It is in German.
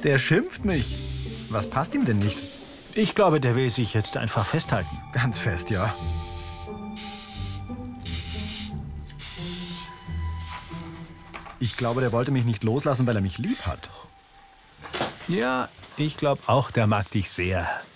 Der schimpft mich. Was passt ihm denn nicht? Ich glaube, der will sich jetzt einfach festhalten. Ganz fest, ja. Ich glaube, der wollte mich nicht loslassen, weil er mich lieb hat. Ja, ich glaube auch, der mag dich sehr.